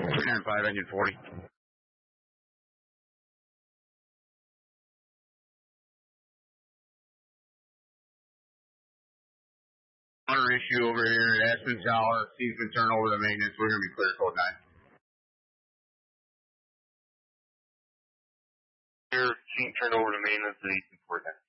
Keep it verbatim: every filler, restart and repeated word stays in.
three nine five, engine forty. Water issue over here at Aspen Tower. Steve's been turned over to maintenance. We're going to be clear code nine. Here, team turned over to maintenance at eighteen forty-nine.